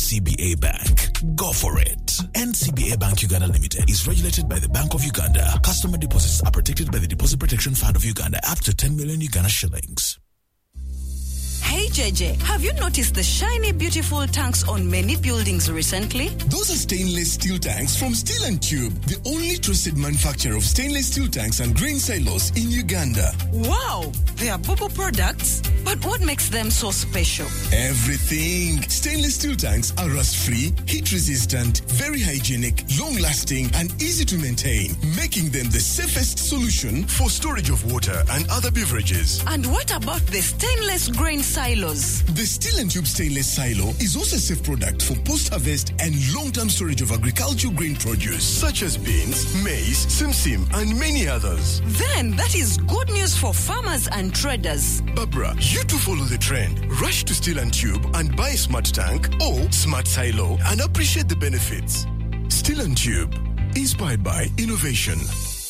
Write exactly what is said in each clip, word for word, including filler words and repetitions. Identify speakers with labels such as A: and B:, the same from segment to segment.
A: C B A Bank. Go for it. N C B A Bank Uganda Limited is regulated by the Bank of Uganda. Customer deposits are protected by the Deposit Protection Fund of Uganda up to ten million Uganda shillings.
B: Hey J J, have you noticed the shiny, beautiful tanks on many buildings recently?
C: Those are stainless steel tanks from Steel and Tube, the only trusted manufacturer of stainless steel tanks and grain silos in Uganda.
B: Wow, they are Bubu products, but what makes them so special?
C: Everything. Stainless steel tanks are rust-free, heat-resistant, very hygienic, long-lasting, and easy to maintain, making them the safest solution for storage of water and other beverages.
B: And what about the stainless grain silos?
C: The Steel and Tube stainless silo is also a safe product for post-harvest and long-term storage of agricultural grain produce, such as beans, maize, simsim, and many others.
B: Then that is good news for farmers and traders.
C: Barbara, you too follow the trend. Rush to Steel and Tube and buy a smart tank or smart silo and appreciate the benefits. Steel and Tube, inspired by innovation.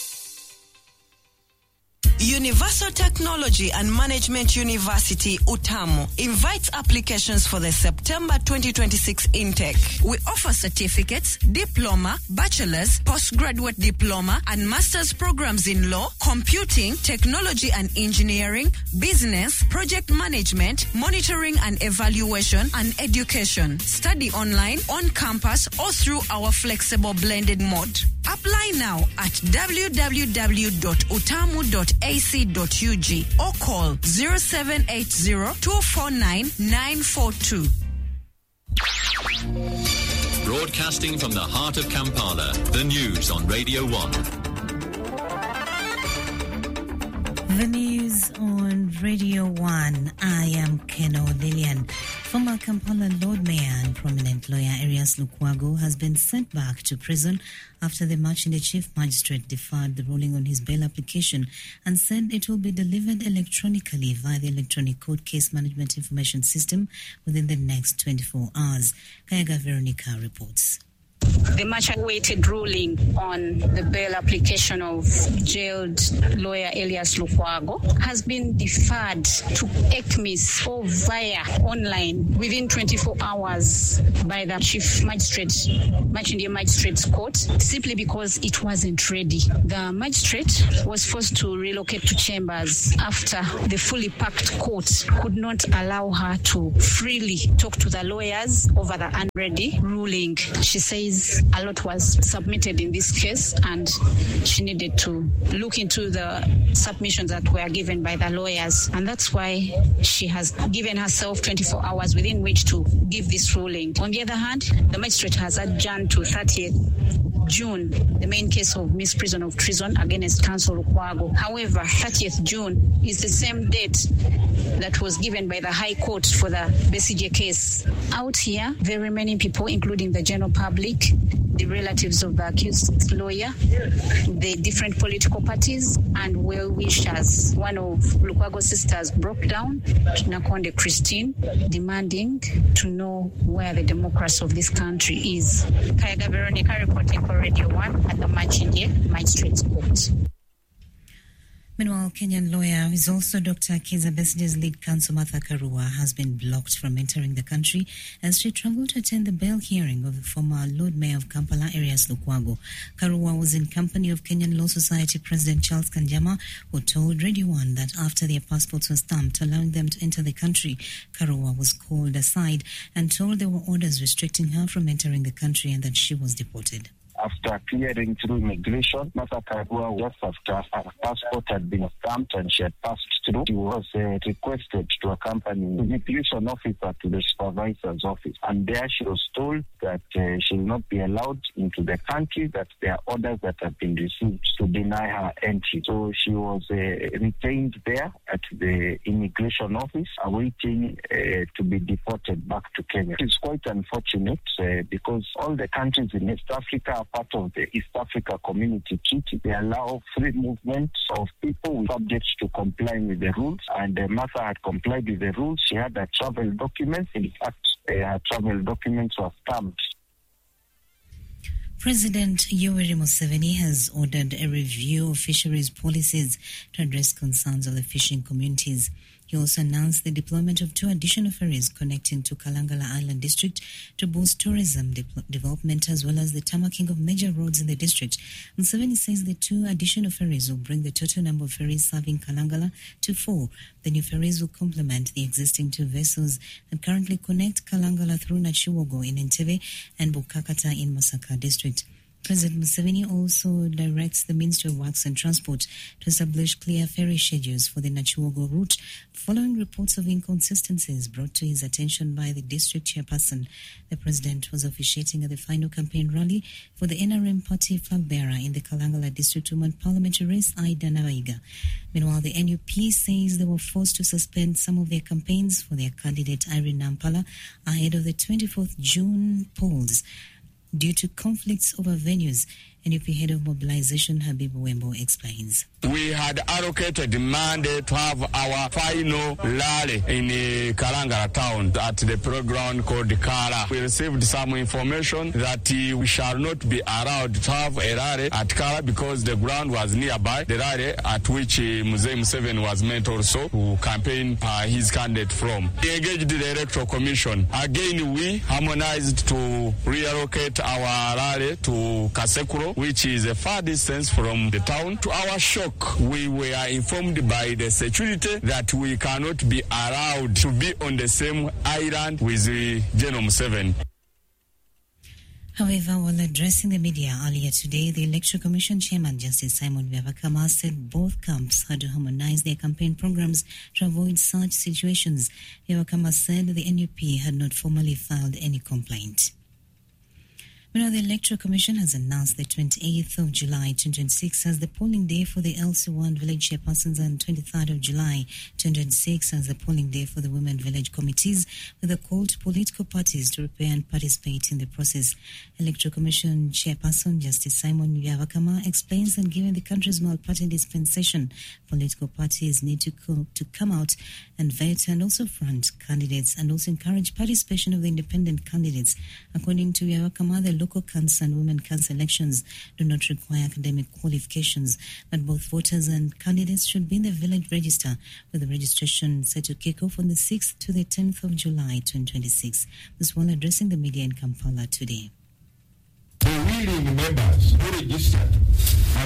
B: Universal Technology and Management University, UTAMU, invites applications for the September twenty twenty-six intake. We offer certificates, diploma, bachelor's, postgraduate diploma, and master's programs in law, computing, technology and engineering, business, project management, monitoring and evaluation, and education. Study online, on campus, or through our flexible blended mode. Apply now at w w w dot utamu dot a c dot u g or call zero seven eight zero, two four nine, nine four two.
D: Broadcasting from the heart of Kampala, the news on Radio one.
E: The news on Radio one. I am Keno Lillian. Former Kampala Lord Mayor and prominent lawyer Erias Lukwago has been sent back to prison after the Machindia Chief Magistrate deferred the ruling on his bail application and said it will be delivered electronically via the Electronic Court Case Management Information System within the next twenty-four hours. Kayaga Veronica reports.
F: The much-awaited ruling on the bail application of jailed lawyer Erias Lukwago has been deferred to E C M I S or via online within twenty-four hours by the Chief Magistrate, Machindia Magistrates Court, simply because it wasn't ready. The magistrate was forced to relocate to chambers after the fully packed court could not allow her to freely talk to the lawyers over the unready ruling. She says a lot was submitted in this case and she needed to look into the submissions that were given by the lawyers, and that's why she has given herself twenty-four hours within which to give this ruling. On the other hand, the magistrate has adjourned to thirtieth June the main case of misprision of treason against Counsel Lukwago. However, thirtieth June is the same date that was given by the High Court for the Besigye case. Out here, very many people, including the general public, the relatives of the accused lawyer, the different political parties, and well-wishers. One of Lukwago's sisters broke down, Nakonde Christine, demanding to know where the democracy of this country is. Kayaga Veronica reporting for Radio one at the Machindia Magistrates Court.
E: Meanwhile, Kenyan lawyer, who is also Doctor Kizza Besigye's lead counsel, Martha Karua, has been blocked from entering the country as she traveled to attend the bail hearing of the former Lord Mayor of Kampala, Erias Lukwago. Karua was in company of Kenyan Law Society President Charles Kanjama, who told Radio one that after their passports were stamped, allowing them to enter the country, Karua was called aside and told there were orders restricting her from entering the country and that she was deported.
G: After clearing through immigration, Martha Karua, just after her passport had been stamped and she had passed through, she was uh, requested to accompany the immigration officer to the supervisor's office. And there she was told that uh, she will not be allowed into the country, that there are orders that have been received to deny her entry. So she was uh, retained there at the immigration office, awaiting uh, to be deported back to Kenya. It's quite unfortunate uh, because all the countries in East Africa are part of the East Africa Community Treaty. They allow free movement of people subject to complying with the rules, and uh, Martha had complied with the rules. She had her travel documents. In fact, uh, her travel documents were stamped.
E: President Yoweri Museveni has ordered a review of fisheries policies to address concerns of the fishing communities. He also announced the deployment of two additional ferries connecting to Kalangala Island District to boost tourism de- development as well as the tarmacking of major roads in the district. Museveni says the two additional ferries will bring the total number of ferries serving Kalangala to four. The new ferries will complement the existing two vessels that currently connect Kalangala through Nachiwogo in Entebbe and Bukakata in Masaka district. President Museveni also directs the Ministry of Works and Transport to establish clear ferry schedules for the Nachiwogo route following reports of inconsistencies brought to his attention by the district chairperson. The president was officiating at the final campaign rally for the N R M party flag bearer in the Kalangala District Women Parliamentary race, Aida Nawaiga. Meanwhile, the N U P says they were forced to suspend some of their campaigns for their candidate Irene Nampala ahead of the twenty-fourth of June polls due to conflicts over venues. N U P head of mobilization Habib Wembo explains.
H: We had allocated Monday to have our final rally in uh, Kalangala town at the playground called Kala. We received some information that uh, we shall not be allowed to have a rally at Kala because the ground was nearby the rally at which uh, Mzee Museveni was meant also to campaign uh, his candidate from. We engaged the Electoral Commission. Again, we harmonized to reallocate our rally to Kasekuro, which is a far distance from the town. To our shock, we were informed by the security that we cannot be allowed to be on the same island with the General Museveni.
E: However, while addressing the media earlier today, the Electoral Commission Chairman Justice Simon Byabakama said both camps had to harmonize their campaign programs to avoid such situations. Byabakama said the N U P had not formally filed any complaint. Meanwhile, the Electoral Commission has announced the twenty-eighth of July twenty twenty-six as the polling day for the L C one village chairpersons and twenty-third of July twenty twenty-six as the polling day for the women village committees, with a call to political parties to prepare and participate in the process. Electoral Commission Chairperson Justice Simon Byabakama explains that given the country's multi-party dispensation, political parties need to, co- to come out and vote and also front candidates and also encourage participation of the independent candidates. According to Byabakama, the local council and women council elections do not require academic qualifications, but both voters and candidates should be in the village register, with the registration set to kick off on the sixth to the tenth of July twenty twenty-six. This while addressing the media in Kampala today.
I: The willing members who registered